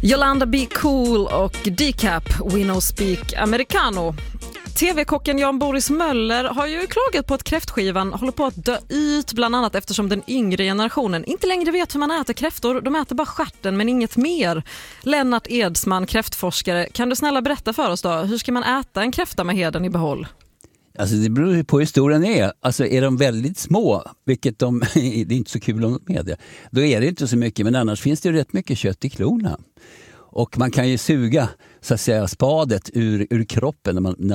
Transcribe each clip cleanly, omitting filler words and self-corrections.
Yolanda Be Cool och Decap, We No Speak Americano. TV-kocken Jan Boris Möller har ju klagat på att kräftskivan håller på att dö ut, bland annat eftersom den yngre generationen inte längre vet hur man äter kräftor. De äter bara stjärten men inget mer. Lennart Edsman, kräftforskare, kan du snälla berätta för oss då, hur ska man äta en kräfta med heden i behåll? Alltså det beror ju på hur stora den är. Alltså är de väldigt små, vilket det är inte så kul om de är det, då är det inte så mycket, men annars finns det ju rätt mycket kött i klorna. Och man kan ju suga så att säga spadet ur kroppen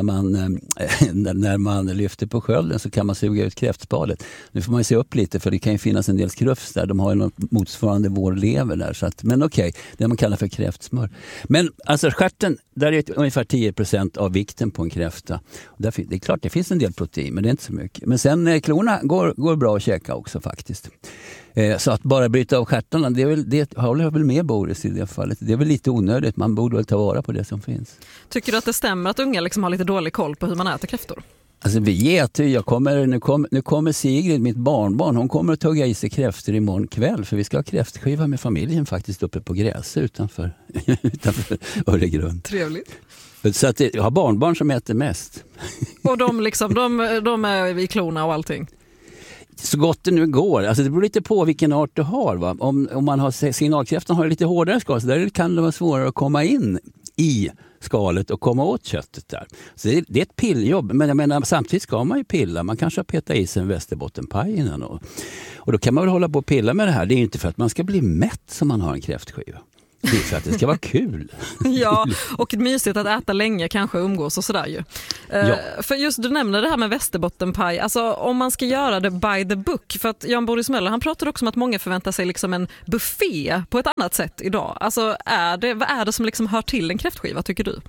när man lyfter på skölden, så kan man suga ut kräftspadet. Nu får man ju se upp lite, för det kan ju finnas en del skrufs där. De har ju något motsvarande vår lever där. Så att, men okej, det man kallar för kräftsmör. Men alltså stjärten, där är ungefär 10% av vikten på en kräfta. Det är klart det finns en del protein, men det är inte så mycket. Men sen klorna går bra att käka också faktiskt. Så att bara bryta av stjärtarna, det håller jag väl med Boris i det fallet. Det är väl lite onödigt, man borde väl ta vara på det som finns. Tycker du att det stämmer att unga liksom har lite dålig koll på hur man äter kräftor? Alltså vi äter, nu kommer Sigrid, mitt barnbarn, hon kommer att tugga i sig kräftor imorgon kväll, för vi ska ha kräftskiva med familjen faktiskt uppe på gräs utanför Öregrund. Trevligt. Så att jag har barnbarn som äter mest. Och de är i klorna och allting? Så gott det nu går. Alltså det beror lite på vilken art du har. Va? Om man har signalkräftan har lite hårdare skal, så där kan det vara svårare att komma in i skalet och komma åt köttet där. Så det är ett pilljobb. Men jag menar, samtidigt ska man ju pilla. Man kanske har petat i sig en västerbottenpaj innan. Och då kan man väl hålla på och pilla med det här. Det är ju inte för att man ska bli mätt som man har en kräftskiva. Det är för att det ska vara kul. Ja, och mysigt att äta länge, kanske umgås och sådär ju. Ja. För just du nämnde det här med västerbottenpaj. Alltså om man ska göra det by the book. För att Jan Boris Möller, han pratar också om att många förväntar sig liksom en buffé på ett annat sätt idag. Alltså vad är det som liksom hör till en kräftskiva, tycker du?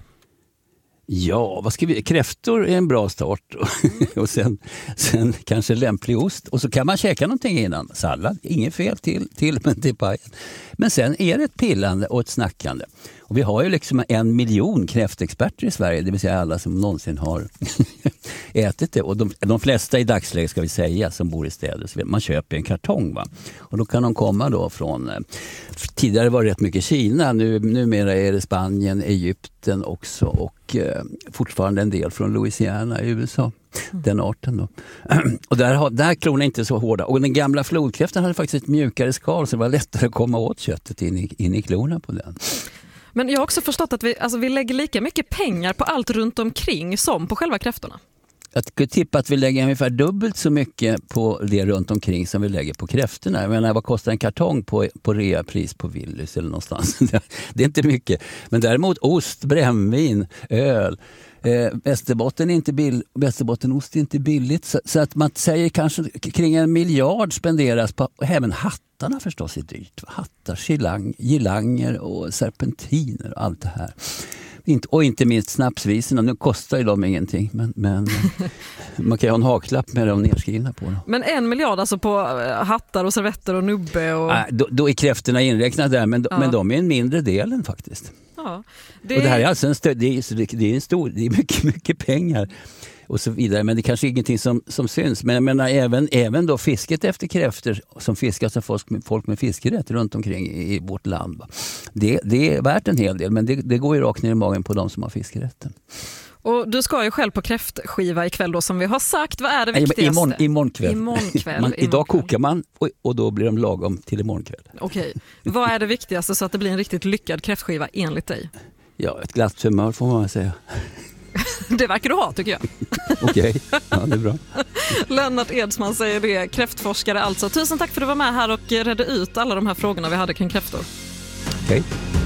Ja, kräftor är en bra start. Och sen kanske lämplig ost. Och så kan man käka någonting innan. Sallad, inget fel till pajen. Men sen är det ett pillande och ett snackande. Och vi har ju liksom 1 miljon kräftexperter i Sverige, det vill säga alla som någonsin har ätit det. Och de flesta i dagsläget, ska vi säga, som bor i städer, så man köper en kartong. Va? Och då kan de komma då från, tidigare var det rätt mycket Kina, numera är det Spanien, Egypten också, och fortfarande en del från Louisiana i USA. Den arten då. Och där klorna inte så hårda. Och den gamla flodkräftan hade faktiskt ett mjukare skal, så det var lättare att komma åt köttet in i klorna på den. Men jag har också förstått att vi lägger lika mycket pengar på allt runt omkring som på själva kräftorna. Jag skulle tippa att vi lägger ungefär dubbelt så mycket på det runt omkring som vi lägger på kräftorna. Jag menar, vad kostar en kartong på reapris på Willys eller någonstans? Det är inte mycket. Men däremot ost, brännvin, öl. Västerbottenost är inte billigt. Så att man säger kanske kring 1 miljard spenderas på, även hattarna förstås är dyrt. Hattar, girlanger och serpentiner och allt det här. Och inte minst snapsvisorna. Nu kostar ju de ingenting, men man kan ju ha en haklapp med dem nedskrivna på dem. Men 1 miljard alltså på hattar och servetter och nubbe? Och... Då är kräftorna inräknade där, men de är en mindre delen faktiskt. Ja, och det här är alltså det är mycket, mycket pengar och så vidare, men det är kanske ingenting som syns. Men jag menar även då fisket efter kräftor som fiskas av folk med fiskerätt runt omkring i vårt land. Det är värt en hel del, men det går ju rakt ner i magen på de som har fiskerätten. Och du ska ju själv på kräftskiva ikväll då, som vi har sagt. Vad är det viktigaste? Imorgon kväll. Idag kokar man och då blir de lagom till imorgon kväll. Okej. Vad är det viktigaste så att det blir en riktigt lyckad kräftskiva enligt dig? Ja, ett glatt humör får man säga. Det verkar du ha, tycker jag. Okej, ja, det är bra. Lennart Edsman säger det, kräftforskare alltså. Tusen tack för att du var med här och redde ut alla de här frågorna vi hade kring kräftor. Okej.